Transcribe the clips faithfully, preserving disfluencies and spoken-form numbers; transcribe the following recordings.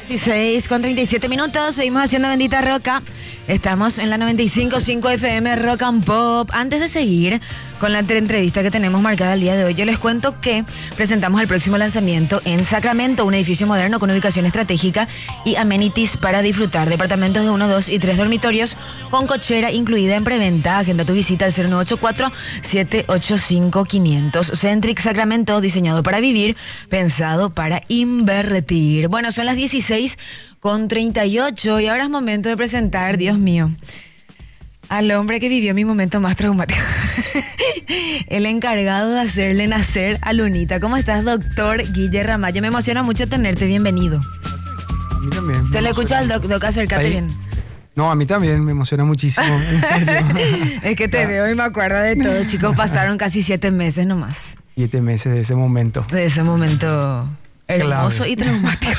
dieciséis con treinta y siete minutos, seguimos haciendo Bendita Roca. Estamos en la noventa y cinco punto cinco F M Rock and Pop. Antes de seguir con la entrevista que tenemos marcada el día de hoy, yo les cuento que presentamos el próximo lanzamiento en Sacramento, un edificio moderno con ubicación estratégica y amenities para disfrutar. Departamentos de uno, dos y tres dormitorios con cochera incluida en preventa. Agenda tu visita al cero nueve ocho cuatro, siete ocho cinco, quinientos. Centric Sacramento, diseñado para vivir, pensado para invertir. Bueno, son las dieciséis con treinta y ocho y ahora es momento de presentar, Dios mío, al hombre que vivió mi momento más traumático. El encargado de hacerle nacer a Lunita. ¿Cómo estás, doctor Guille Ramallo? Me emociona mucho tenerte, bienvenido. A mí también. Se le escucha al doc, doc, acércate Ahí. bien. No, a mí también me emociona muchísimo, en serio. Es que te veo y me acuerdo de todo, chicos. Pasaron casi siete meses nomás. Siete meses de ese momento. De ese momento hermoso Clave. y traumático.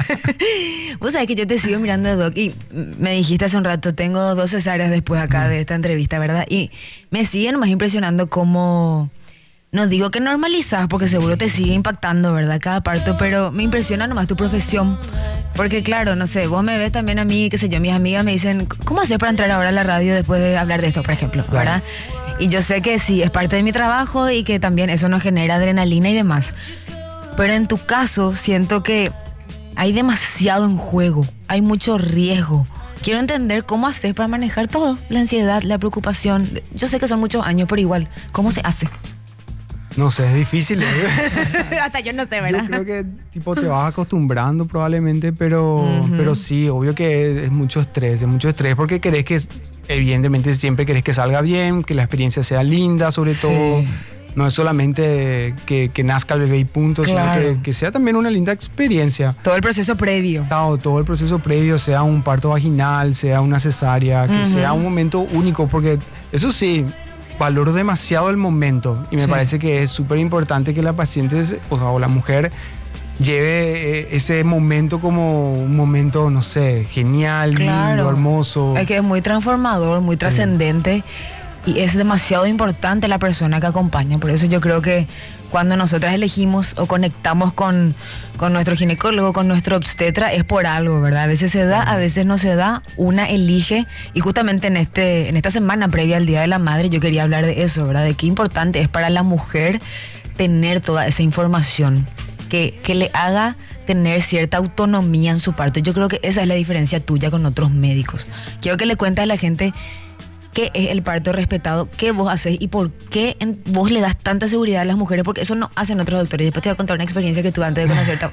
Vos sabés que yo te sigo mirando, Doc, y me dijiste hace un rato, tengo dos cesáreas después acá de esta entrevista, ¿verdad? Y me sigue nomás impresionando cómo, no digo que normalizás, porque seguro te sigue impactando, ¿verdad? Cada parto, pero me impresiona nomás tu profesión. Porque claro, no sé, vos me ves también a mí, qué sé yo, mis amigas me dicen, ¿cómo hacer para entrar ahora a la radio después de hablar de esto, por ejemplo? ¿Verdad? Y yo sé que sí, es parte de mi trabajo y que también eso nos genera adrenalina y demás. Pero en tu caso, siento que hay demasiado en juego, hay mucho riesgo. Quiero entender cómo haces para manejar todo, la ansiedad, la preocupación. Yo sé que son muchos años, pero igual, ¿cómo se hace? No sé, es difícil. ¿eh? Hasta yo no sé, ¿verdad? Yo creo que tipo te vas acostumbrando probablemente, pero, Ujú. pero sí, obvio que es, es mucho estrés, es mucho estrés porque querés que, evidentemente siempre querés que salga bien, que la experiencia sea linda sobre Sí. todo. No es solamente que, que nazca el bebé y punto, Claro. sino que, que sea también una linda experiencia. Todo el proceso previo. Todo, todo el proceso previo, sea un parto vaginal, sea una cesárea, que Ujú. sea un momento único, porque eso sí, valoro demasiado el momento y me Sí. parece que es súper importante que la paciente o, sea, o la mujer lleve eh, ese momento como un momento, no sé, genial, Claro. lindo, hermoso. Es que es muy transformador, muy trascendente y es demasiado importante la persona que acompaña. Por eso yo creo que cuando nosotras elegimos o conectamos con, con nuestro ginecólogo, con nuestro obstetra, es por algo, ¿verdad? A veces se da, a veces no se da, una elige. Y justamente en, este, en esta semana previa al Día de la Madre yo quería hablar de eso, ¿verdad? De qué importante es para la mujer tener toda esa información que, que le haga tener cierta autonomía en su parto. Yo creo que esa es la diferencia tuya con otros médicos. Quiero que le cuentes a la gente qué es el parto respetado, qué vos haces y por qué en- vos le das tanta seguridad a las mujeres, porque eso no hacen otros doctores. Después te voy a contar una experiencia que tuve antes de conocerte.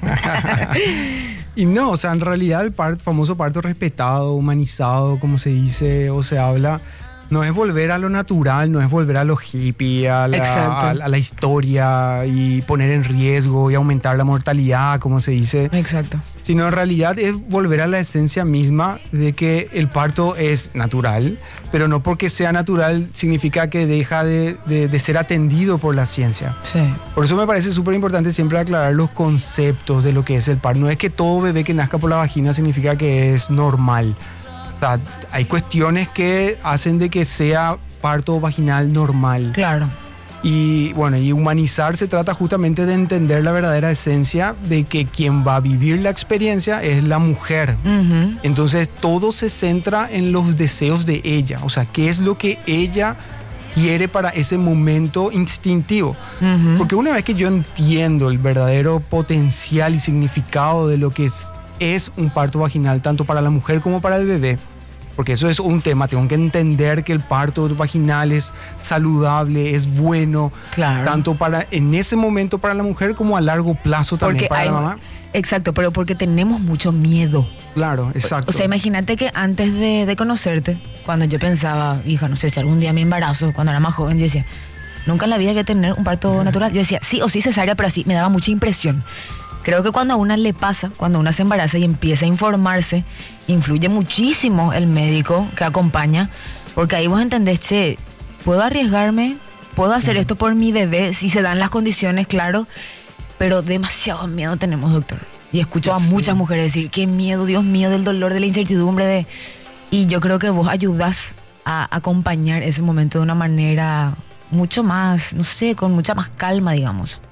Y no, o sea, en realidad el par- famoso parto respetado, humanizado, como se dice o se habla, no es volver a lo natural, no es volver a lo hippie, a la, Exacto. a, a la historia y poner en riesgo y aumentar la mortalidad, como se dice, Exacto. sino en realidad es volver a la esencia misma de que el parto es natural, pero no porque sea natural significa que deja de, de- de ser atendido por la ciencia. Sí. Por eso me parece súper importante siempre aclarar los conceptos de lo que es el parto. No es que todo bebé que nazca por la vagina significa que es normal. O sea, hay cuestiones que hacen de que sea parto vaginal normal. Claro. Y bueno, y humanizar se trata justamente de entender la verdadera esencia de que quien va a vivir la experiencia es la mujer. Ujú. Entonces todo se centra en los deseos de ella. O sea, qué es lo que ella quiere para ese momento instintivo. Ujú. Porque una vez que yo entiendo el verdadero potencial y significado de lo que es, es un parto vaginal, tanto para la mujer como para el bebé, porque eso es un tema, tengo que entender que el parto vaginal es saludable, es bueno, Claro. tanto para en ese momento para la mujer como a largo plazo también Porque para hay, la mamá. exacto, pero porque tenemos mucho miedo. Claro, exacto. O sea, imagínate que antes de, de conocerte, cuando yo pensaba, hija, no sé si algún día me embarazo, cuando era más joven, yo decía, nunca en la vida voy a tener un parto natural. Yo decía, sí o sí cesárea, pero así, me daba mucha impresión. Creo que cuando a una le pasa, cuando una se embaraza y empieza a informarse, influye muchísimo el médico que acompaña, porque ahí vos entendés, che, ¿puedo arriesgarme? ¿Puedo hacer esto por mi bebé? Si se dan las condiciones, claro, pero demasiado miedo tenemos, doctor. Y escucho a Sí. muchas mujeres decir, qué miedo, Dios mío, del dolor, de la incertidumbre, de... Y yo creo que vos ayudás a acompañar ese momento de una manera mucho más, no sé, con mucha más calma, digamos.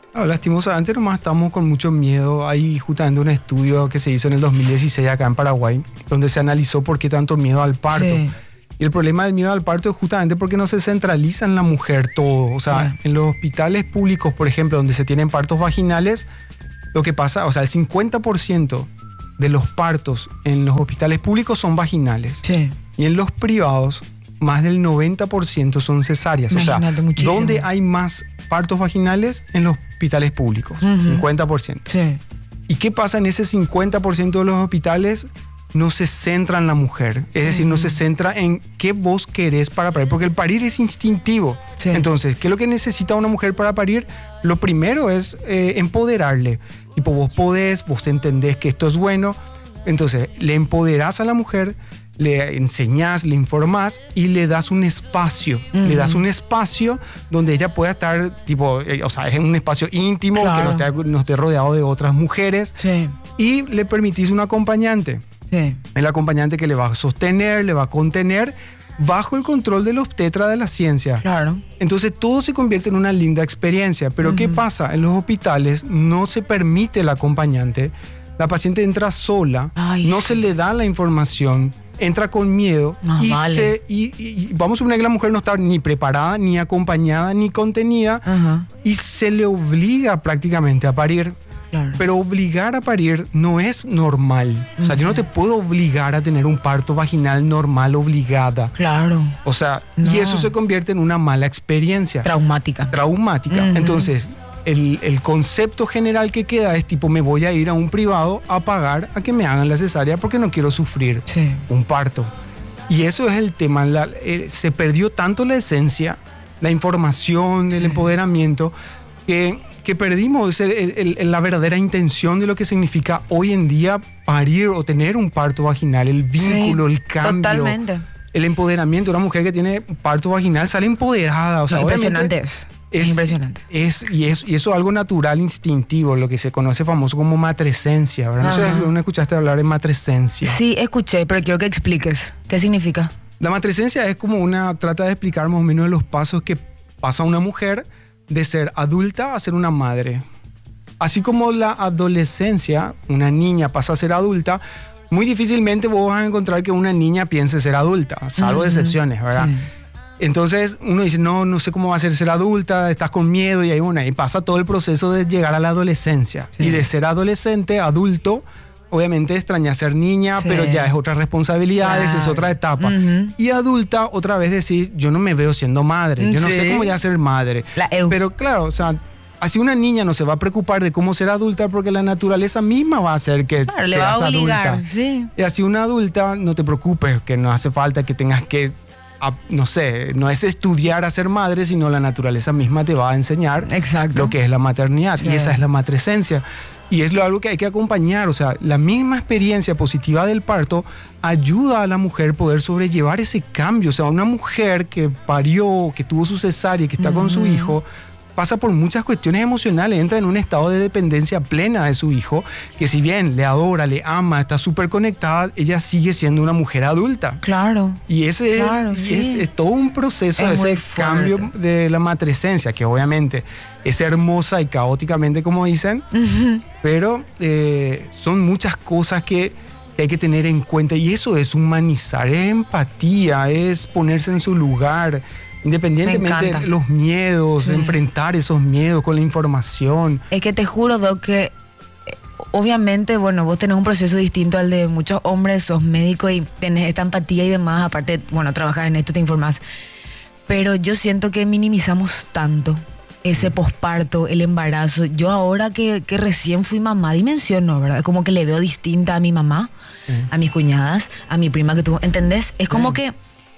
No, lastimosamente nomás estamos con mucho miedo. Hay justamente un estudio que se hizo en el dos mil dieciséis acá en Paraguay, donde se analizó por qué tanto miedo al parto. Sí. Y el problema del miedo al parto es justamente porque no se centraliza en la mujer todo. O sea, Yeah. en los hospitales públicos, por ejemplo, donde se tienen partos vaginales, lo que pasa, o sea, el cincuenta por ciento de los partos en los hospitales públicos son vaginales. Sí. Y en los privados, más del noventa por ciento son cesáreas. Imagínate, o sea, muchísimo. ¿dónde hay más partos vaginales? En los hospitales públicos, Ujú. cincuenta por ciento. Sí. ¿Y qué pasa en ese cincuenta por ciento de los hospitales? No se centra en la mujer, es decir, no se centra en qué vos querés para parir, porque el parir es instintivo. Sí. Entonces, ¿qué es lo que necesita una mujer para parir? Lo primero es eh, empoderarle. Tipo, vos podés, vos entendés que esto es bueno, entonces le empoderás a la mujer, le enseñás, le informás y le das un espacio. Uh-huh. Le das un espacio donde ella pueda estar, tipo, eh, o sea, es un espacio íntimo, Claro. que no esté, no esté rodeado de otras mujeres. Sí. Y le permitís un acompañante. Sí. El acompañante que le va a sostener, le va a contener, bajo el control del obstetra de la ciencia. Claro. Entonces todo se convierte en una linda experiencia. Pero ¿qué pasa? En los hospitales no se permite el acompañante. La paciente entra sola, Ay, no sí. se le da la información, entra con miedo Más y, vale. se, y, y- y vamos a suponer que la mujer no está ni preparada, ni acompañada, ni contenida Ajá. y se le obliga prácticamente a parir. Claro. Pero obligar a parir no es normal. O sea, yo no te puedo obligar a tener un parto vaginal normal obligada. Claro. O sea, No. y eso se convierte en una mala experiencia, Traumática. traumática. Ujú. Entonces, el, el concepto general que queda es tipo, me voy a ir a un privado a pagar a que me hagan la cesárea porque no quiero sufrir Sí. un parto. Y eso es el tema. La- eh, se perdió tanto la esencia, la información, el Sí. empoderamiento, que, que perdimos el- el- el- la verdadera intención de lo que significa hoy en día parir o tener un parto vaginal, el vínculo, Sí, el cambio. Totalmente. El empoderamiento. Una mujer que tiene parto vaginal sale empoderada. O sea, No, impresionante obviamente es. Es impresionante. Es, y, es, y eso es algo natural, instintivo, lo que se conoce famoso como matresencia, ¿verdad? No sé Ajá. si no escuchaste hablar de matresencia. Sí, escuché, pero quiero que expliques. ¿Qué significa? La matresencia es como una, trata de explicar más o menos los pasos que pasa una mujer de ser adulta a ser una madre. Así como la adolescencia, una niña pasa a ser adulta, muy difícilmente vos vas a encontrar que una niña piense ser adulta, salvo Ujú. excepciones, ¿verdad? Sí. Entonces uno dice, no, no sé cómo va a ser ser adulta, estás con miedo y ahí, bueno, ahí pasa todo el proceso de llegar a la adolescencia. Sí. Y de ser adolescente, adulto, obviamente extraña ser niña, Sí. pero ya es otras responsabilidades, es Claro. otra etapa. Ujú. Y adulta, otra vez decís, yo no me veo siendo madre, yo no Sí. sé cómo ya ser madre. La E U. Pero claro, o sea, así una niña no se va a preocupar de cómo ser adulta porque la naturaleza misma va a hacer que Claro, le va a seas obligar. adulta. Sí. Y así una adulta, no te preocupes, que no hace falta que tengas que, a- no sé, no es estudiar a ser madre, sino la naturaleza misma te va a enseñar Exacto. lo que es la maternidad. Sí. Y esa es la matresencia. Y es lo algo que hay que acompañar. O sea, la misma experiencia positiva del parto ayuda a la mujer poder sobrellevar ese cambio. O sea, una mujer que parió, que tuvo su cesárea, que está con su hijo, pasa por muchas cuestiones emocionales, entra en un estado de dependencia plena de su hijo, que si bien le adora, le ama, está súper conectada, ella sigue siendo una mujer adulta. Claro. Y ese es- Claro, y sí. es, es todo un proceso, Es muy ese fuerte. cambio de la matresencia, que obviamente es hermosa y caóticamente, como dicen, Ujú. pero eh, son muchas cosas que, que hay que tener en cuenta. Y eso es humanizar, es empatía, es ponerse en su lugar, independientemente encanta. de los miedos, Sí. enfrentar esos miedos con la información. Es que te juro, Doc, que eh, obviamente, bueno, vos tenés un proceso distinto al de muchos hombres, sos médico y tenés esta empatía y demás, aparte, bueno, trabajas en esto, te informás. Pero yo siento que minimizamos tanto ese posparto, el embarazo. Yo ahora que, que recién fui mamá, dimensiono, ¿verdad? Como que le veo distinta a mi mamá, Sí. a mis cuñadas, a mi prima que tuvo, ¿entendés? Es como que...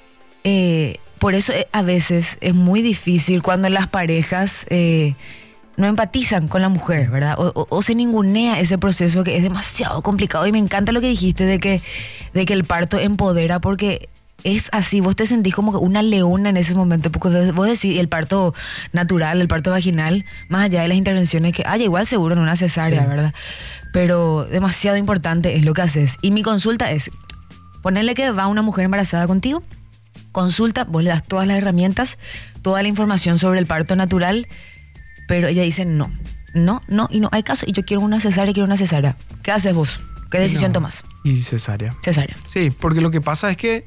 eh, por eso eh, a veces es muy difícil cuando las parejas eh, no empatizan con la mujer, ¿verdad? O, o- o se ningunea ese proceso que es demasiado complicado. Y me encanta lo que dijiste de que, de que el parto empodera, porque es así, vos te sentís como que una leona en ese momento, porque vos- vos decís, el parto natural, el parto vaginal, más allá de las intervenciones que haya, igual seguro en una cesárea, Sí. ¿verdad? Pero demasiado importante es lo que haces. Y mi consulta es, ponerle que va una mujer embarazada contigo, consulta, vos le das todas las herramientas, toda la información sobre el parto natural, pero ella dice no, no, no, y no hay caso, y yo quiero una cesárea, quiero una cesárea. ¿Qué haces vos? ¿Qué decisión No. tomás? Y cesárea. Cesárea. Sí, porque lo que pasa es que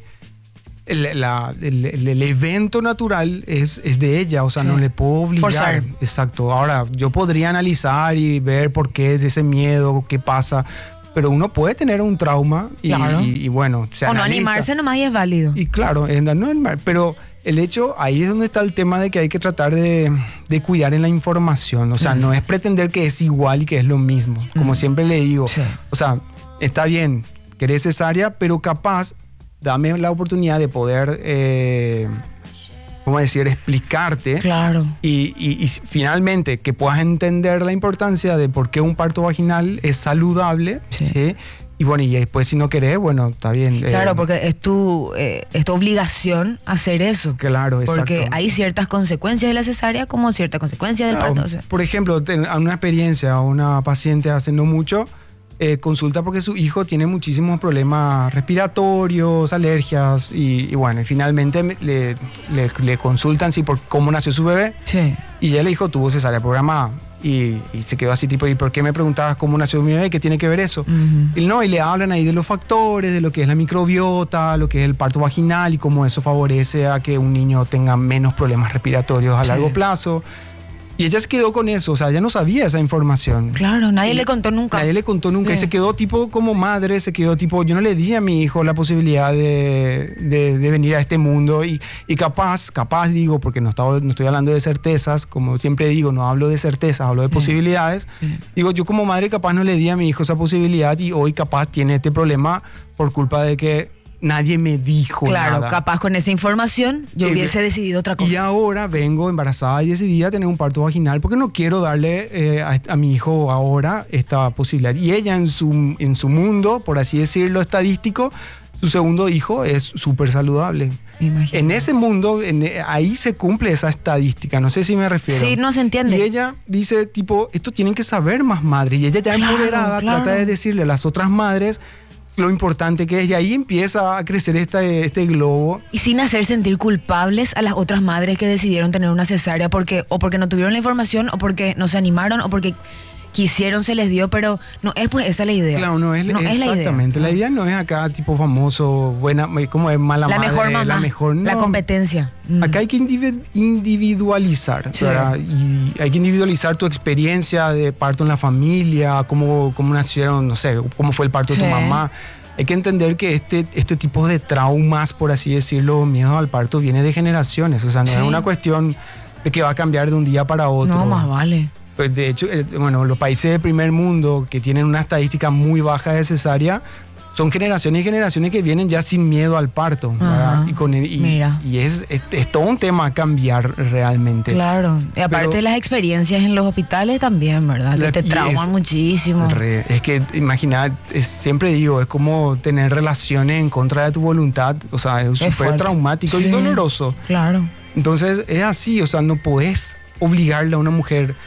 el, la- el- el- el evento natural es, es de ella, o sea, Sí. no le puedo obligar. Forzar. Exacto. Ahora, yo podría analizar y ver por qué es ese miedo, qué pasa, pero uno puede tener un trauma y, Claro. y- y bueno, se O no analiza. animarse nomás y es válido. Y claro, en la- no el mar, pero el hecho, ahí es donde está el tema de que hay que tratar de, de cuidar en la información. O sea, Mm. no es pretender que es igual y que es lo mismo. Como Mm. siempre le digo. Sí. O sea, está bien, querés cesárea, pero capaz, dame la oportunidad de poder, eh, ¿cómo decir?, explicarte. Claro. Y, y- y finalmente que puedas entender la importancia de por qué un parto vaginal es saludable. Sí. ¿sí? Y bueno, y después si no querés, bueno, está bien. eh, Claro, porque es tu, eh, es tu obligación hacer eso. Claro, exacto. Porque hay ciertas consecuencias de la cesárea como ciertas consecuencias del Claro, parto. O sea. por ejemplo, ten- a una experiencia, a una paciente hace no mucho, eh, consulta porque su hijo tiene muchísimos problemas respiratorios, alergias, y, y bueno, y finalmente me- le, le- le consultan si por cómo nació su bebé, Sí. y ella le dijo tuvo cesárea programada. Y, y se quedó así tipo, ¿y por qué me preguntabas cómo nació mi bebé? ¿Qué tiene que ver eso? Ujú. Y no, y le hablan ahí de los factores, de lo que es la microbiota, lo que es el parto vaginal y cómo eso favorece a que un niño tenga menos problemas respiratorios a Sí. largo plazo. Y ella se quedó con eso, o sea, ella no sabía esa información. Claro, nadie Y le contó nunca. Nadie le contó nunca y Sí. se quedó tipo como madre, se quedó tipo, yo no le di a mi hijo la posibilidad de, de- de venir a este mundo y, y capaz, capaz digo, porque no, estaba, no estoy hablando de certezas, como siempre digo, no hablo de certezas, hablo de posibilidades. Sí. Digo, yo como madre capaz no le di a mi hijo esa posibilidad y hoy capaz tiene este problema por culpa de que nadie me dijo Claro, nada. capaz con esa información yo Eh, hubiese decidido otra cosa. Y ahora vengo embarazada y decidí a tener un parto vaginal porque no quiero darle eh, a, a mi hijo ahora esta posibilidad. Y ella en su, en su mundo, por así decirlo, estadístico, su segundo hijo es súper saludable. Imagínate. En ese mundo, en- ahí se cumple esa estadística, no sé si me refiero. Sí, no se entiende. Y ella dice, tipo, esto tienen que saber más madres. Y ella ya Claro, empoderada claro. trata de decirle a las otras madres lo importante que es. Y ahí empieza a crecer este, este globo. Y sin hacer sentir culpables a las otras madres que decidieron tener una cesárea porque o porque no tuvieron la información o porque no se animaron o porque quisieron, se les dio, pero no es pues esa la idea. Claro, no es, no es la idea. exactamente. La idea no es acá tipo famoso, buena, como es mala La madre, mejor mamá, la mejor. la no. competencia. Mm. Acá hay que indivi- individualizar, Sí. ¿verdad? Y hay que individualizar tu experiencia de parto en la familia, cómo, cómo nacieron, no sé, cómo fue el parto de Sí. tu mamá. Hay que entender que este, este tipo de traumas, por así decirlo, miedo al parto, viene de generaciones. O sea, no Sí. es una cuestión de que va a cambiar de un día para otro. No, más vale. Pues de hecho, eh, bueno, los países de primer mundo que tienen una estadística muy baja de cesárea son generaciones y generaciones que vienen ya sin miedo al parto. ¿verdad? Ajá, Y, con el- y- mira. y es, es, es todo un tema a cambiar realmente. Claro. Y aparte Pero- de las experiencias en los hospitales también, ¿verdad? La- Que te y trauman es- muchísimo. Re- Es que, imagina, es- siempre digo, es como tener relaciones en contra de tu voluntad. O sea, es súper fuerte. traumático Sí. y doloroso. Claro. Entonces, es así, o sea, no podés obligarle a una mujer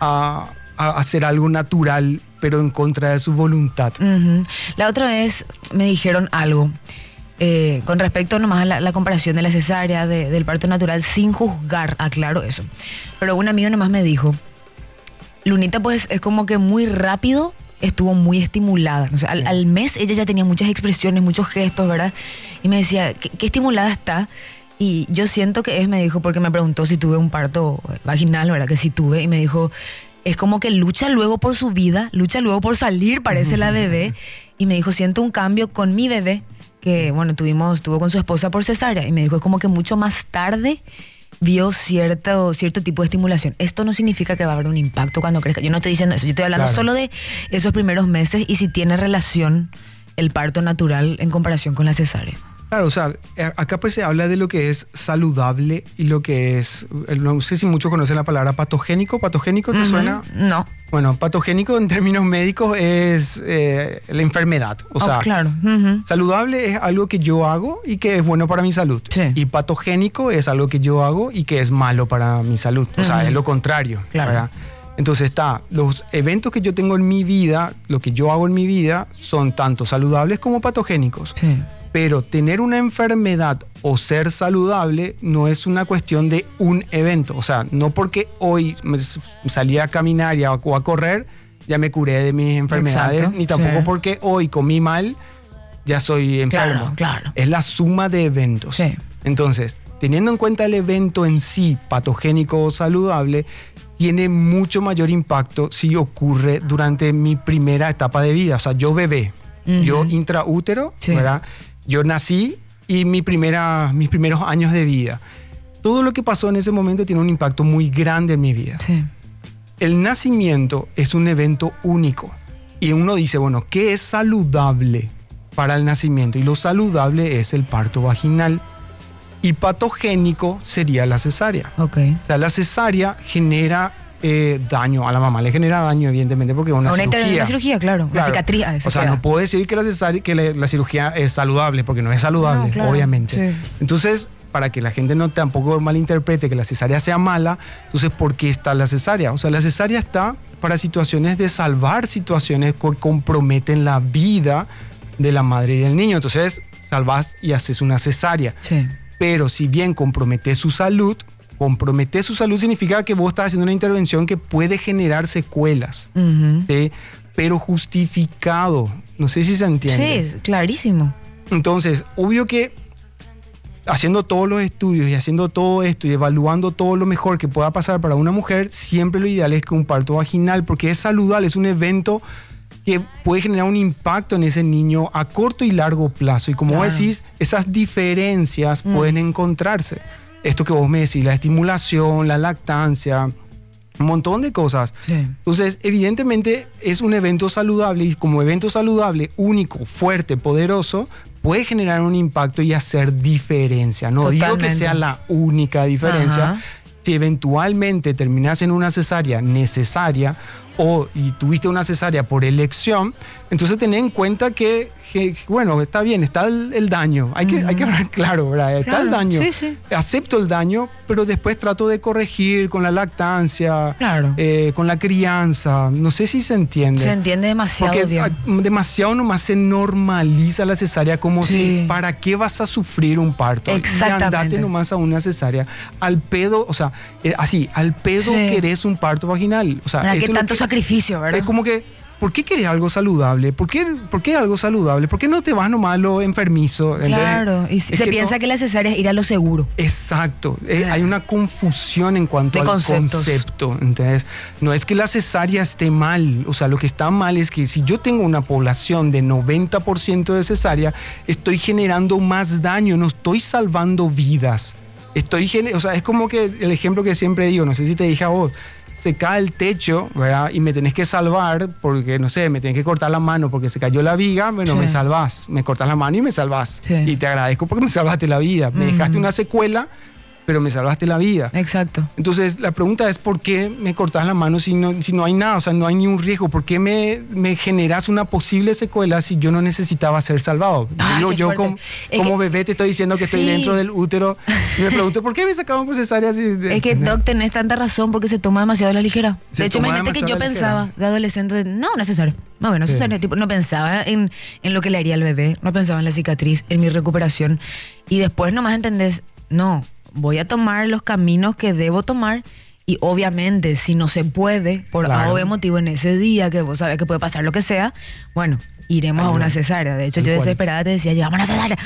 a, a hacer algo natural, pero en contra de su voluntad. Ujú. La otra vez me dijeron algo eh, con respecto nomás a la, la comparación de la cesárea, de- del parto natural, sin juzgar, aclaro eso. Pero un amigo nomás me dijo, Lunita pues es como que muy rápido estuvo muy estimulada. O sea, al, al mes ella ya tenía muchas expresiones, muchos gestos, ¿verdad? Y me decía, ¿qué, qué estimulada está? Y yo siento que es, me dijo, porque me preguntó si tuve un parto vaginal, ¿verdad? Que sí tuve. Y me dijo, es como que lucha luego por su vida, lucha luego por salir, parece la bebé. Y me dijo, siento un cambio con mi bebé, que bueno, tuvimos, estuvo con su esposa por cesárea. Y me dijo, es como que mucho más tarde vio cierto, cierto tipo de estimulación. Esto no significa que va a haber un impacto cuando crezca. Yo no estoy diciendo eso, yo estoy hablando Claro. solo de esos primeros meses y si tiene relación el parto natural en comparación con la cesárea. Claro, o sea, eh, acá pues se habla de lo que es saludable y lo que es, eh, no sé si muchos conocen la palabra patogénico. ¿Patogénico te Ujú. suena? No. Bueno, patogénico en términos médicos es eh, la enfermedad. O Oh, sea, claro. Ujú. saludable es algo que yo hago y que es bueno para mi salud. Sí. Y patogénico es algo que yo hago y que es malo para mi salud. O sea, Ujú. es lo contrario. Claro. ¿verdad? Entonces está, los eventos que yo tengo en mi vida, lo que yo hago en mi vida, son tanto saludables como patogénicos. Sí. Pero tener una enfermedad o ser saludable no es una cuestión de un evento. O sea, no porque hoy me salí a caminar y a, o a correr, ya me curé de mis enfermedades, Exacto, ni tampoco sí. porque hoy comí mal, ya soy enfermo. Claro, claro. Es la suma de eventos. Sí. Entonces, teniendo en cuenta el evento en sí, patogénico o saludable, tiene mucho mayor impacto si ocurre durante mi primera etapa de vida. O sea, yo bebé, uh-huh. yo intraútero, sí. ¿verdad? Yo nací y mi primera, mis primeros años de vida. Todo lo que pasó en ese momento tiene un impacto muy grande en mi vida. Sí. El nacimiento es un evento único. Y uno dice, bueno, ¿qué es saludable para el nacimiento? Y lo saludable es el parto vaginal. Y patogénico sería la cesárea. Okay. O sea, la cesárea genera eh, daño a la mamá. Le genera daño, evidentemente, porque es una, una cirugía. Una cirugía, claro. claro. Una cicatriz. O sea, queda. No puedo decir que la cesárea, que la, la cirugía es saludable, porque no es saludable, no, claro. obviamente. Sí. Entonces, para que la gente no tampoco malinterprete que la cesárea sea mala, entonces, ¿por qué está la cesárea? O sea, la cesárea está para situaciones de salvar situaciones que comprometen la vida de la madre y del niño. Entonces, salvas y haces una cesárea. Sí. Pero si bien comprometés su salud, comprometer su salud significa que vos estás haciendo una intervención que puede generar secuelas, uh-huh. ¿sí? Pero justificado. No sé si se entiende. Sí, clarísimo. Entonces, obvio que haciendo todos los estudios y haciendo todo esto y evaluando todo lo mejor que pueda pasar para una mujer, siempre lo ideal es que un parto vaginal, porque es saludable, es un evento que puede generar un impacto en ese niño a corto y largo plazo. Y como claro. vos decís, esas diferencias mm. pueden encontrarse. Esto que vos me decís, la estimulación, la lactancia, un montón de cosas. Sí. Entonces, evidentemente es un evento saludable y como evento saludable, único, fuerte, poderoso, puede generar un impacto y hacer diferencia. No Totalmente. Digo que sea la única diferencia. Ajá. Si eventualmente terminás en una cesárea necesaria o y tuviste una cesárea por elección, entonces ten en cuenta que, que bueno, está bien, está el, el daño. Hay que, uh-huh. hay que hablar claro, ¿verdad? Está claro, el daño. Sí, sí. Acepto el daño, pero después trato de corregir con la lactancia, claro. eh, con la crianza. No sé si se entiende. Se entiende demasiado Porque bien. A, demasiado nomás se normaliza la cesárea como sí. si, ¿para qué vas a sufrir un parto? Exactamente. Y andate nomás a una cesárea. Al pedo, o sea, eh, así, al pedo sí. querés un parto vaginal. O sea, ¿para eso qué tanto que, sacrificio, verdad? Es como que, ¿por qué querés algo saludable? ¿Por qué, ¿Por qué algo saludable? ¿Por qué no te vas nomás a lo enfermizo? Claro, y es se que piensa no, que la cesárea es ir a lo seguro. Exacto, eh, hay una confusión en cuanto de al conceptos. concepto. Entonces, no es que la cesárea esté mal, o sea, lo que está mal es que si yo tengo una población de noventa por ciento de cesárea, estoy generando más daño, no estoy salvando vidas. Estoy, o sea, es como que el ejemplo que siempre digo, no sé si te dije a vos, se cae el techo, ¿verdad? Y me tenés que salvar porque, no sé, me tenés que cortar la mano porque se cayó la viga, bueno, sí. me salvás. Me cortas la mano y me salvás. Sí. Y te agradezco porque me salvaste la vida. Me mm. dejaste una secuela, pero me salvaste la vida. Exacto. Entonces, la pregunta es, ¿por qué me cortas la mano si no, si no hay nada? O sea, no hay ni un riesgo. ¿Por qué me, me generas una posible secuela si yo no necesitaba ser salvado? Ah, yo yo como, como que, bebé te estoy diciendo que sí. estoy dentro del útero y me pregunto, ¿por qué me sacaban por cesárea? Así de, es que, Doc, tenés tanta razón porque se toma demasiado a la ligera. Se de hecho, imagínate que yo pensaba ligera. de adolescente, no, necesario. No, bueno, necesario. Sí. Tipo, no pensaba en, en lo que le haría al bebé, no pensaba en la cicatriz, en mi recuperación. Y después nomás entendés, no, voy a tomar los caminos que debo tomar y obviamente si no se puede por claro. A o B motivo en ese día que vos sabés que puede pasar lo que sea, bueno, iremos Ay, a una cesárea. De hecho, yo cual. desesperada te decía, llevamos a una cesárea.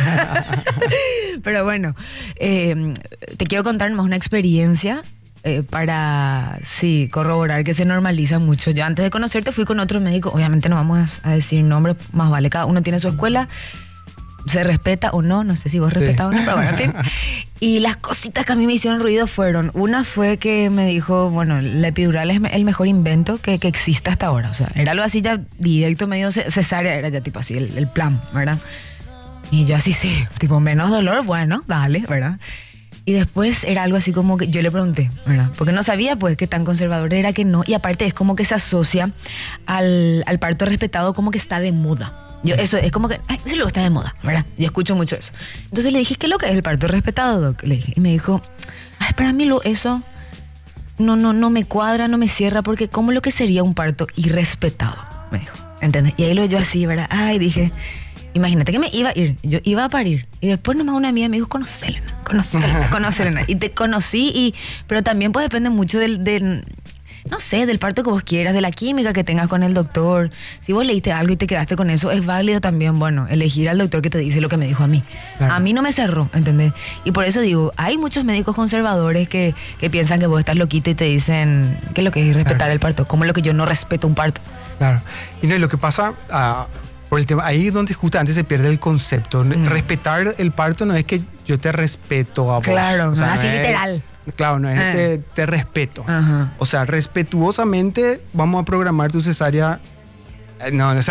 Pero bueno, eh, te quiero contar más una experiencia eh, para, sí, corroborar que se normaliza mucho. Yo antes de conocerte fui con otro médico, obviamente no vamos a decir nombres, más vale, cada uno tiene su escuela, se respeta o no, no sé si vos respetás sí. o no, pero bueno, en fin. Y las cositas que a mí me hicieron ruido fueron, una fue que me dijo, bueno, la epidural es el mejor invento que, que existe hasta ahora. O sea, era algo así ya directo, medio cesárea, era ya tipo así el, el plan, ¿verdad? Y yo así, sí, tipo menos dolor, bueno, dale, ¿verdad? Y después era algo así como que yo le pregunté, ¿verdad? Porque no sabía pues qué tan conservador era, que no. Y aparte es como que se asocia al, al parto respetado como que está de moda. Yo, eso es como que, ay, eso luego está de moda, ¿verdad? Yo escucho mucho eso. Entonces le dije, ¿qué es lo que es el parto respetado, Doc? Le dije, y me dijo, ay, para mí lo, eso no, no, no me cuadra, no me cierra, porque ¿cómo lo que sería un parto irrespetado? Me dijo, ¿entendés? Y ahí lo yo así, ¿verdad? Ay, dije, Imagínate que me iba a ir, yo iba a parir. Y después nomás una amiga me dijo, conocela, conocela, conocela. Y te conocí, y, pero también pues depende mucho del, del, no sé, del parto que vos quieras, de la química que tengas con el doctor. Si vos leíste algo y te quedaste con eso, es válido también, bueno, elegir al doctor que te dice lo que me dijo a mí. Claro. A mí no me cerró, ¿entendés? Y por eso digo, hay muchos médicos conservadores que, que piensan que vos estás loquito y te dicen qué es lo que es respetar claro. el parto, como es lo que yo no respeto un parto. Claro. Y no, y lo que pasa... Uh, Por el tema, ahí es donde justamente se pierde el concepto. Mm. Respetar el parto no es que yo te respeto a vos. Claro, o sea, no, así no es, literal. Claro, no es eh. te, te respeto. Ajá. O sea, respetuosamente vamos a programar tu cesárea. No, no, o sea,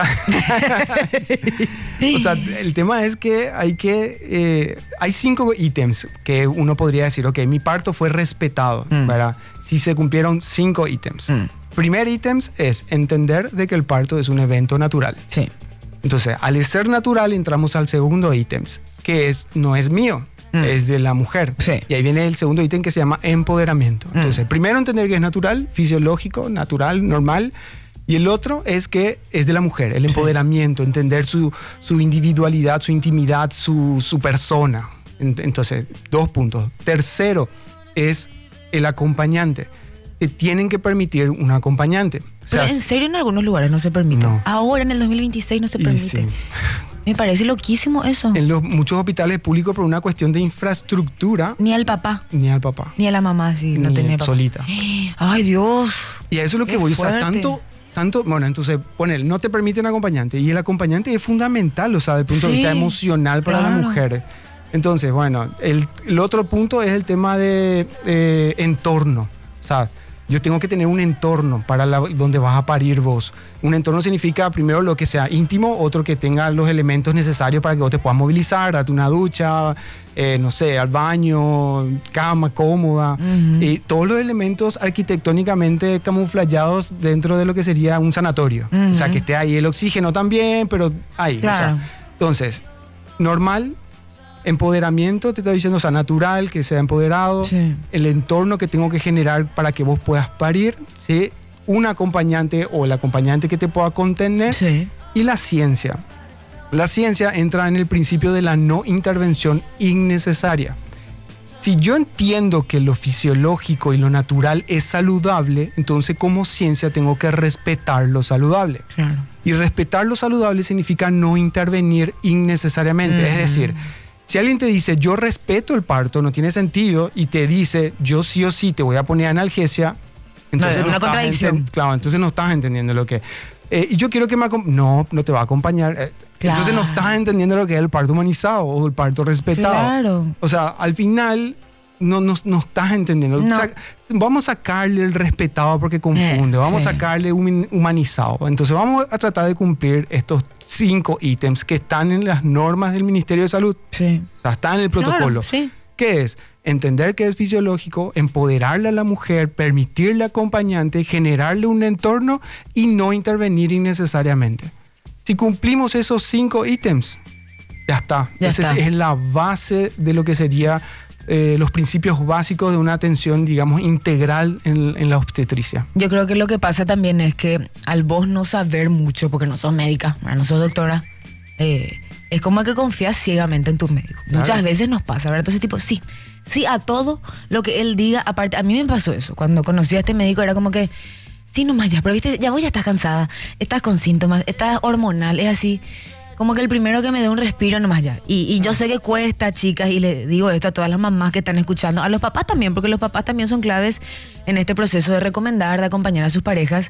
o sea, el tema es que hay que... Eh, hay cinco ítems que uno podría decir, ok, mi parto fue respetado, mm. ¿verdad? Si se cumplieron cinco ítems. Mm. Primer ítem es entender de que el parto es un evento natural. Sí. Entonces, al ser natural, entramos al segundo ítem, que es, no es mío, mm. es de la mujer. Sí. Y ahí viene el segundo ítem que se llama empoderamiento. Mm. Entonces, primero entender que es natural, fisiológico, natural, normal. Y el otro es que es de la mujer, el empoderamiento, sí. entender su, su individualidad, su intimidad, su, su persona. Entonces, dos puntos. Tercero es el acompañante. Te tienen que permitir un acompañante. O sea, pero en serio en algunos lugares no se permite. No. Ahora en el dos mil veintiséis no se permite. Sí. Me parece loquísimo eso. En los muchos hospitales públicos por una cuestión de infraestructura. Ni al papá. Ni al papá. Ni a la mamá, sí. No ni tenía papá. Solita. Ay, Dios. Y a eso es lo que voy. Fuerte. O sea, tanto, tanto, bueno, entonces, ponele, no te permiten acompañante. Y el acompañante es fundamental, o sea, desde el punto sí, de vista emocional para claro. la mujer. Entonces, bueno, el, el otro punto es el tema de eh, entorno. O sea, yo tengo que tener un entorno para la, donde vas a parir vos. Un entorno significa primero lo que sea íntimo, otro que tenga los elementos necesarios para que vos te puedas movilizar, darte una ducha, eh, no sé, al baño, cama cómoda. Uh-huh. Y todos los elementos arquitectónicamente camuflados dentro de lo que sería un sanatorio. Uh-huh. O sea, que esté ahí el oxígeno también, pero ahí. Claro. O sea, entonces, normal. Empoderamiento, te está diciendo, o sea, natural, que sea empoderado, sí. el entorno que tengo que generar para que vos puedas parir, ¿sí? Un acompañante o el acompañante que te pueda contener, sí. y la ciencia. La ciencia entra en el principio de la no intervención innecesaria. Si yo entiendo que lo fisiológico y lo natural es saludable, entonces como ciencia tengo que respetar lo saludable. Claro. Y respetar lo saludable significa no intervenir innecesariamente, mm. es decir... Si alguien te dice, yo respeto el parto, no tiene sentido, y te dice, yo sí o sí te voy a poner analgesia, entonces no, no una estás contradicción. enten- claro, entonces no estás entendiendo lo que... Eh, y yo quiero que me acompañe. No, no te va a acompañar. Eh, claro. Entonces no estás entendiendo lo que es el parto humanizado o el parto respetado. Claro. O sea, al final... No, no, no estás entendiendo. No. O sea, vamos a sacarle el respetado porque confunde. Eh, vamos sí. a sacarle un humanizado. Entonces vamos a tratar de cumplir estos cinco ítems que están en las normas del Ministerio de Salud. Sí. O sea, está en el protocolo. Claro, sí. ¿Qué es? Entender que es fisiológico, empoderarle a la mujer, permitirle acompañante, generarle un entorno y no intervenir innecesariamente. Si cumplimos esos cinco ítems, ya está. Ya Esa está. es la base de lo que sería... Eh, los principios básicos de una atención, digamos, integral en, en la obstetricia. Yo creo que lo que pasa también es que al vos no saber mucho, porque no sos médica, no sos doctora, eh, es como que confías ciegamente en tu médico. Claro. Muchas veces nos pasa, ¿verdad? Entonces, tipo, sí, sí a todo lo que él diga. Aparte, a mí me pasó eso. Cuando conocí a este médico era como que, sí, nomás ya, pero viste, ya vos ya estás cansada, estás con síntomas, estás hormonal, es así. Como que el primero que me dé un respiro nomás ya. Y, y yo sé que cuesta, chicas, y le digo esto a todas las mamás que están escuchando, a los papás también, porque los papás también son claves en este proceso de recomendar, de acompañar a sus parejas,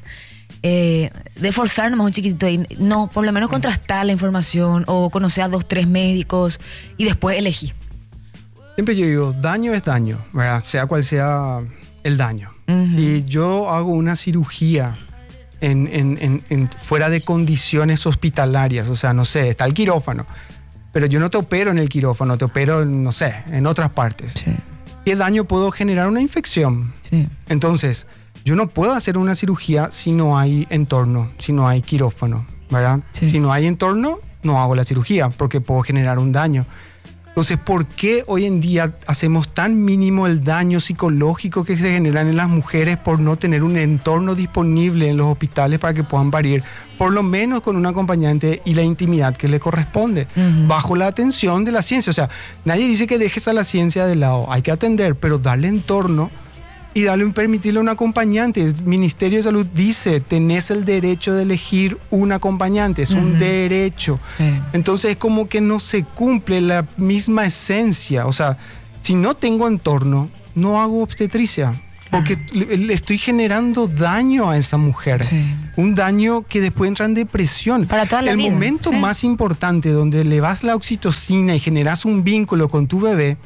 eh, de forzar nomás un chiquitito y no, por lo menos contrastar la información o conocer a dos, tres médicos y después elegir. Siempre yo digo, daño es daño, ¿verdad? Sea cual sea el daño. Uh-huh. Si yo hago una cirugía En, en, en, en fuera de condiciones hospitalarias, o sea, no sé, está el quirófano, pero yo no te opero en el quirófano, te opero, en, no sé, en otras partes. Sí. ¿Qué daño puedo generar? Una infección. Sí. Entonces, yo no puedo hacer una cirugía si no hay entorno, si no hay quirófano, ¿verdad? Sí. Si no hay entorno, no hago la cirugía porque puedo generar un daño. Entonces, ¿por qué hoy en día hacemos tan mínimo el daño psicológico que se generan en las mujeres por no tener un entorno disponible en los hospitales para que puedan parir, por lo menos con un acompañante y la intimidad que le corresponde, uh-huh. bajo la atención de la ciencia? O sea, nadie dice que dejes a la ciencia de lado, hay que atender, pero darle entorno y darle un permitirle a un acompañante. El Ministerio de Salud dice, tenés el derecho de elegir un acompañante, es uh-huh. un derecho. Sí. Entonces es como que no se cumple la misma esencia. O sea, si no tengo entorno, no hago obstetricia, porque uh-huh. le, le estoy generando daño a esa mujer. Sí. Un daño que después entra en depresión. Para toda la el vida. momento sí. más importante donde le vas la oxitocina y generas un vínculo con tu bebé,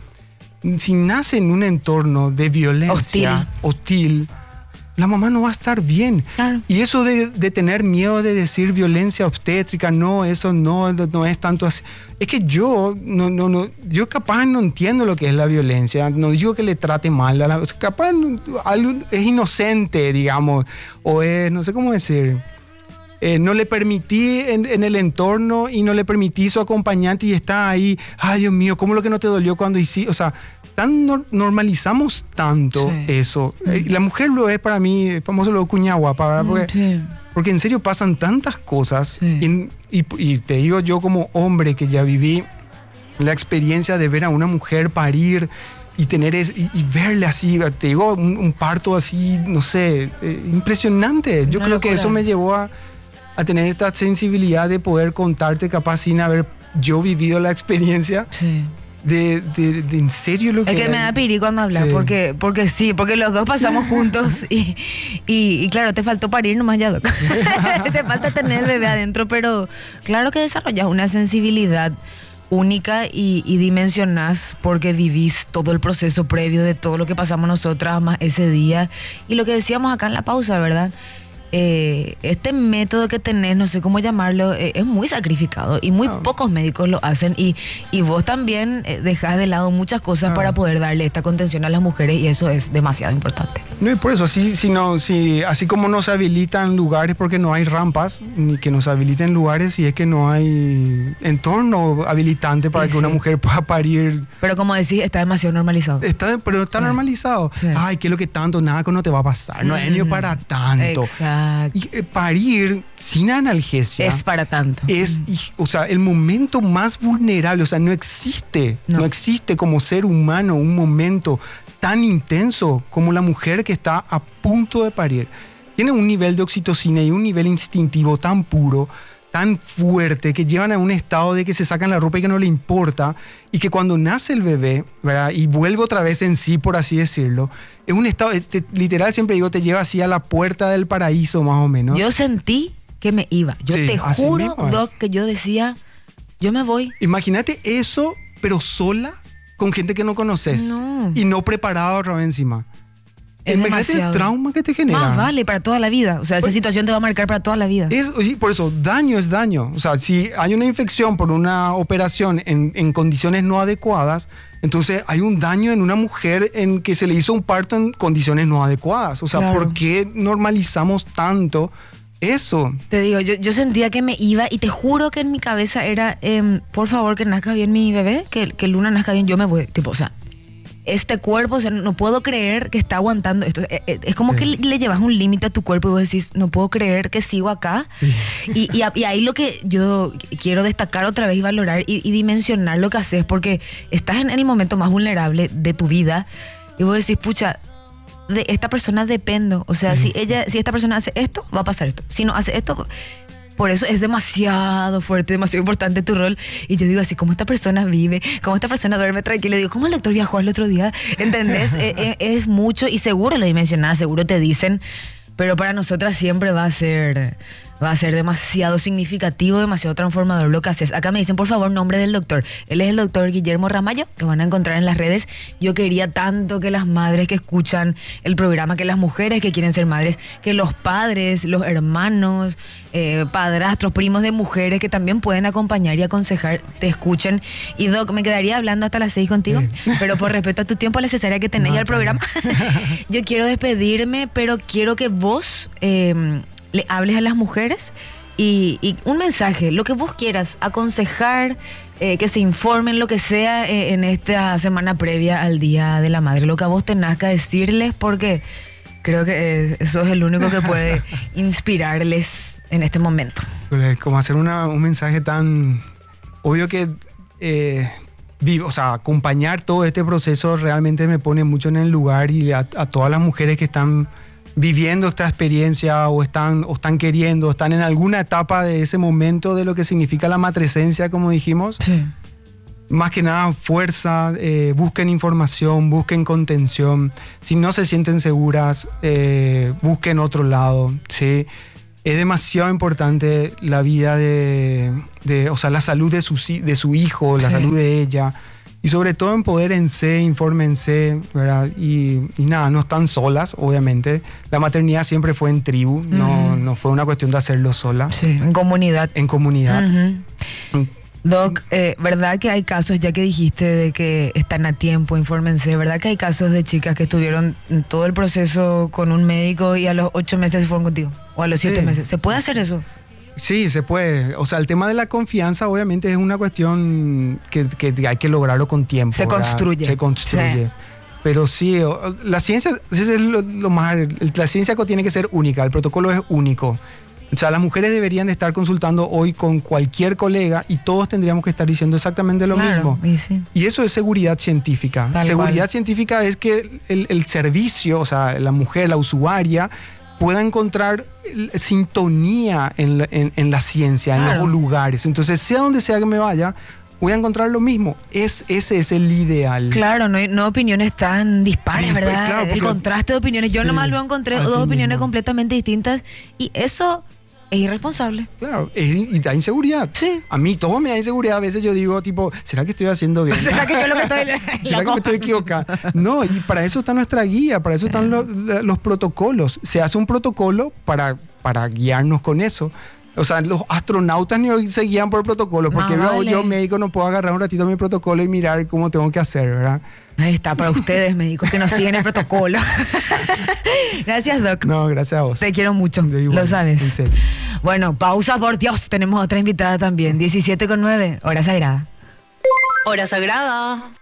si nace en un entorno de violencia hostil, hostil la mamá no va a estar bien. Claro. Y eso de, de tener miedo de decir violencia obstétrica, no, eso no, no es tanto así. Es que yo, no, no, no, yo capaz no entiendo lo que es la violencia, no digo que le trate mal, a la, capaz algo es inocente, digamos, o es, no sé cómo decir... Eh, no le permití en, en el entorno y no le permití su acompañante y está ahí, ay Dios mío, ¿cómo lo que no te dolió cuando hiciste? O sea, tan no, normalizamos tanto sí. eso. Mm. Eh, la mujer lo es para mí, el famoso lo cuñagua, ¿verdad? Porque, sí. porque en serio pasan tantas cosas sí. y, y, y te digo yo como hombre que ya viví la experiencia de ver a una mujer parir y tener es, y, y verle así, te digo, un, un parto así, no sé, eh, impresionante. Yo no creo que eso me llevó a a tener esta sensibilidad de poder contarte capaz sin haber yo vivido la experiencia sí. de, de, de en serio lo que... Es que me da piri cuando hablas, sí. porque, porque sí, porque los dos pasamos juntos y, y, y claro, te faltó parir nomás ya, Doc. Te falta tener el bebé adentro, pero claro que desarrollas una sensibilidad única y, y dimensionás porque vivís todo el proceso previo de todo lo que pasamos nosotras más ese día. Y lo que decíamos acá en la pausa, ¿verdad? Eh, este método que tenés, no sé cómo llamarlo, eh, es muy sacrificado y muy oh. pocos médicos lo hacen y, y vos también eh, dejás de lado muchas cosas oh. para poder darle esta contención a las mujeres y eso es demasiado importante. No, y por eso, así, si no, si, así como nos habilitan lugares porque no hay rampas, ni que nos habiliten lugares si es que no hay entorno habilitante para sí, que una sí. mujer pueda parir. Pero como decís, está demasiado normalizado. Está, pero está sí. normalizado. Sí. Ay, ¿qué es lo que tanto? Nada que no te va a pasar. No es mm. ni para tanto. Exacto. Y eh, parir sin analgesia es para tanto. Es, y, o sea, el momento más vulnerable, o sea, no existe, no. no existe como ser humano un momento tan intenso como la mujer que está a punto de parir. Tiene un nivel de oxitocina y un nivel instintivo tan puro, tan fuerte, que llevan a un estado de que se sacan la ropa y que no le importa, y que cuando nace el bebé, ¿verdad? Y vuelve otra vez en sí, por así decirlo, es un estado, te, literal siempre digo, te lleva así a la puerta del paraíso más o menos. Yo sentí que me iba, yo sí, te juro, Doc, que yo decía, yo me voy. Imagínate eso, pero sola, con gente que no conoces, no. y no preparada otra vez encima. Es Imagínate el trauma que te genera. Más vale, para toda la vida. O sea, esa pues, situación te va a marcar para toda la vida. Es, por eso, daño es daño. O sea, si hay una infección por una operación en, en condiciones no adecuadas, entonces hay un daño en una mujer en que se le hizo un parto en condiciones no adecuadas. O sea, claro. ¿por qué normalizamos tanto eso? Te digo, yo, yo sentía que me iba y te juro que en mi cabeza era, eh, por favor, que nazca bien mi bebé, que, que Luna nazca bien, yo me voy. Tipo, o sea... Este cuerpo, o sea, no puedo creer que está aguantando esto. Es, es como sí. que le llevas un límite a tu cuerpo y vos decís, no puedo creer que sigo acá. Sí. Y, y, y ahí lo que yo quiero destacar otra vez y valorar y, y dimensionar lo que haces, porque estás en el momento más vulnerable de tu vida y vos decís, pucha, de esta persona dependo. O sea, sí. si ella, si esta persona hace esto, va a pasar esto. Si no hace esto... Por eso es demasiado fuerte, demasiado importante tu rol. Y yo digo así, ¿cómo esta persona vive? ¿Cómo esta persona duerme tranquila? Digo, ¿cómo el doctor viajó el otro día? ¿Entendés? es, es, es mucho y seguro lo dimensionás, seguro te dicen, pero para nosotras siempre va a ser... Va a ser demasiado significativo, demasiado transformador lo que haces. Acá me dicen, por favor, nombre del doctor. Él es el doctor Guillermo Ramallo, lo van a encontrar en las redes. Yo quería tanto que las madres que escuchan el programa, que las mujeres que quieren ser madres, que los padres, los hermanos, eh, padrastros, primos de mujeres que también pueden acompañar y aconsejar, te escuchen. Y Doc, me quedaría hablando hasta las seis contigo, sí. pero por respeto a tu tiempo, a la cesárea que tenés no, y al programa, yo quiero despedirme, pero quiero que vos... Eh, le hables a las mujeres Y, y un mensaje, lo que vos quieras, aconsejar, eh, que se informen, lo que sea, eh, en esta semana previa al Día de la Madre, lo que a vos te nazca decirles, porque creo que eh, eso es el único que puede inspirarles en este momento. Como hacer una, un mensaje tan obvio que, eh, vivo, o sea, acompañar todo este proceso realmente me pone mucho en el lugar, y a, a todas las mujeres que están viviendo esta experiencia o están, o están queriendo, o están en alguna etapa de ese momento de lo que significa la matresencia, como dijimos. Sí. Más que nada, fuerza, eh, busquen información, busquen contención. Si no se sienten seguras, eh, busquen otro lado, ¿sí? Es demasiado importante la vida de, de o sea, la salud de su, de su hijo, la sí. salud de ella. Y sobre todo empodérense, infórmense, ¿verdad? Y, y nada, no están solas, obviamente. La maternidad siempre fue en tribu, uh-huh. no, no fue una cuestión de hacerlo sola. Sí, en comunidad. En comunidad. Uh-huh. Doc, eh, ¿verdad que hay casos, ya que dijiste de que están a tiempo, infórmense, ¿verdad que hay casos de chicas que estuvieron todo el proceso con un médico y a los ocho meses se fueron contigo? ¿O a los siete sí. meses? ¿Se puede hacer eso? Sí, se puede. O sea, el tema de la confianza obviamente es una cuestión que, que hay que lograrlo con tiempo. Se ¿verdad? construye. Se construye. Sí. Pero sí, la ciencia, es lo, lo más, la ciencia tiene que ser única, el protocolo es único. O sea, las mujeres deberían de estar consultando hoy con cualquier colega y todos tendríamos que estar diciendo exactamente lo claro, mismo. Y, sí. y eso es seguridad científica. Tal seguridad cual. científica es que el, el servicio, o sea, la mujer, la usuaria, pueda encontrar sintonía en la, en, en la ciencia, claro. en los lugares. Entonces, sea donde sea que me vaya, voy a encontrar lo mismo. Es, ese es el ideal. Claro, no, no opiniones tan dispares, Dispar, ¿verdad? Claro, el contraste de opiniones. Yo sí, nomás lo encontré dos opiniones mismo. completamente distintas y eso es irresponsable. Claro, es, y da inseguridad. Sí. A mí todo me da inseguridad. A veces yo digo, tipo, ¿será que estoy haciendo bien? ¿Será que yo lo que estoy... ¿Será que me estoy equivocando? No, y para eso está nuestra guía, para eso están los, los protocolos. Se hace un protocolo para, para guiarnos con eso. O sea, los astronautas ni se guían por protocolos, porque no, vale. yo, médico, no puedo agarrar un ratito mi protocolo y mirar cómo tengo que hacer, ¿verdad? Ahí está, para ustedes, médicos, que nos siguen el protocolo. Gracias, Doc. No, gracias a vos. Te quiero mucho, igual, lo sabes. En serio. Bueno, pausa, por Dios, tenemos otra invitada también. diecisiete con nueve, hora sagrada. Hora sagrada.